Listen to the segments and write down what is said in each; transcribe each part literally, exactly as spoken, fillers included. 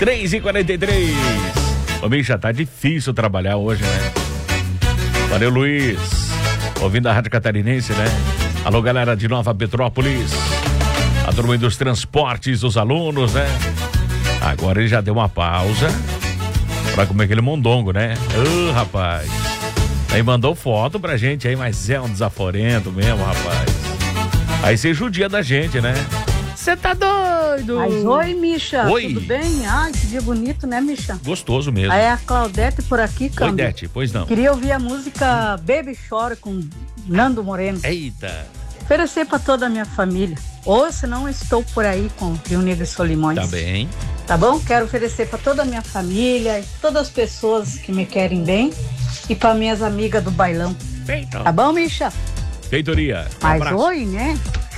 três e quarenta e três. Ô, bicha, tá difícil trabalhar hoje, né? Valeu, Luiz. Ouvindo a Rádio Catarinense, né? Alô, galera de Nova Petrópolis. A turma dos transportes dos alunos, né? Agora ele já deu uma pausa pra comer aquele mondongo, né? Ô, oh, rapaz. Aí mandou foto pra gente aí, mas é um desaforento mesmo, rapaz. Aí você judia da gente, né? Você tá doido? Mas oi, Misha. Oi. Tudo bem? Ai, que dia bonito, né, Misha? Gostoso mesmo. Aí é a Claudete por aqui, Oi, Câmbio. Dete, pois não. Queria ouvir a música Baby Chora com Nando Moreno. Eita. Oferecer pra toda a minha família. Ou se não, estou por aí com Rio Negro e Solimões. Tá bem. Tá bom? Quero oferecer pra toda a minha família e todas as pessoas que me querem bem e pra minhas amigas do bailão. Feito. Tá bom, Misha? Feitoria. Um Mas abraço. oi, né?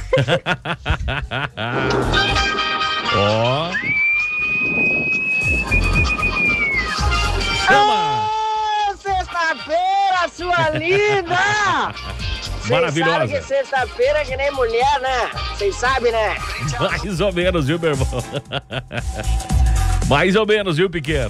Ó. Chama! Ô, sexta-feira, sua linda! Maravilhosa. Vocês sabem que sexta-feira é que nem mulher, né? Vocês sabem, né? Mais ou menos, viu, meu irmão? Mais ou menos, viu, pequeno?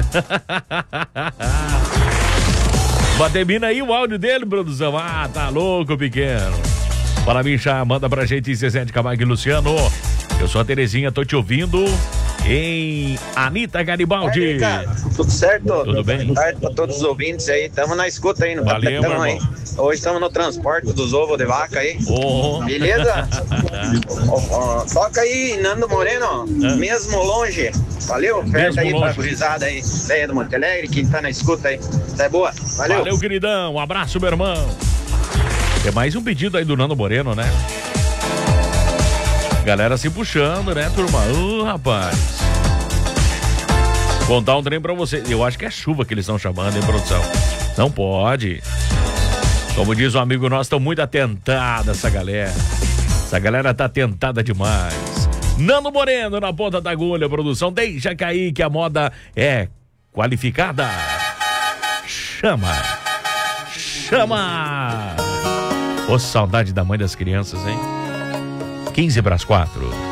Termina aí o áudio dele, produção. Ah, tá louco, pequeno. Fala, bicha, manda pra gente Zezé de Camargo e Luciano. Eu sou a Terezinha, tô te ouvindo em Anitta Garibaldi. Aí, cara, tudo certo? Tudo bem? Boa tarde pra todos os ouvintes aí. Tamo na escuta aí no Valeu, Capetão meu aí. irmão. Hoje estamos no transporte dos ovos de vaca aí. Oh. Beleza? Ó, ó, toca aí, Nando Moreno, É. mesmo longe. Valeu? Mesmo Perto aí longe. pra gurizada aí. Veia do Monte Alegre, quem tá na escuta aí. Tá boa? Valeu. Valeu, queridão. Um abraço, meu irmão. É mais um pedido aí do Nando Moreno, né? Galera se puxando, né, turma? Ô, rapaz. Contar um trem pra você. Eu acho que é chuva que eles estão chamando, hein, produção? Não pode. Como diz um amigo nosso, estão muito atentada essa galera. Essa galera tá tentada demais. Nando Moreno na ponta da agulha, produção. Deixa cair que a moda é qualificada. Chama. Chama. Ô, saudade da mãe das crianças, hein? quinze para as quatro.